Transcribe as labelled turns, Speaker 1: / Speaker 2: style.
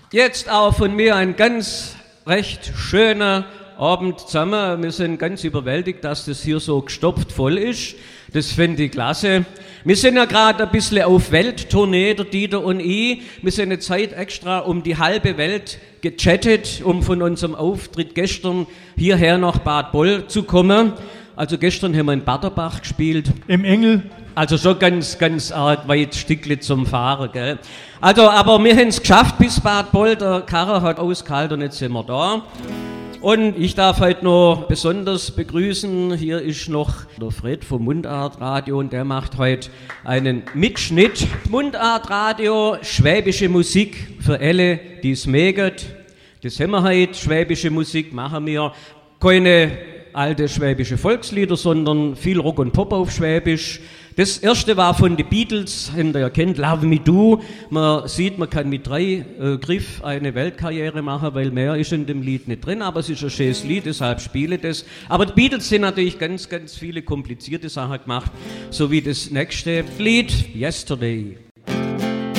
Speaker 1: Jetzt auch von mir ein ganz recht schöner Abend zusammen. Wir sind ganz überwältigt, dass das hier so gestopft voll ist. Das finde ich klasse. Wir sind ja gerade ein bisschen auf Welttournee, der Dieter und ich. Wir sind eine Zeit extra um die halbe Welt gechattet, um von unserem Auftritt gestern hierher nach Bad Boll zu kommen. Also gestern haben wir in Baderbach gespielt.
Speaker 2: Im Engel.
Speaker 1: Also schon ganz arg weit Stückle zum Fahren, gell. Also, aber wir haben es geschafft bis Bad Boll. Der Karrer hat ausgehalten und jetzt sind wir da. Und ich darf heute noch besonders begrüßen, hier ist noch der Fred vom Mundartradio und der macht heute einen Mitschnitt. Mundartradio, schwäbische Musik für alle, die es mögen. Das haben wir heute, schwäbische Musik machen wir. Keine alte schwäbische Volkslieder, sondern viel Rock und Pop auf Schwäbisch. Das erste war von den Beatles, habt ihr ja kennt, Love Me Do. Man sieht, man kann mit 3 Griff eine Weltkarriere machen, weil mehr ist in dem Lied nicht drin, aber es ist ein schönes Lied, deshalb spiele ich das. Aber die Beatles sind natürlich ganz viele komplizierte Sachen gemacht, so wie das nächste Lied, Yesterday.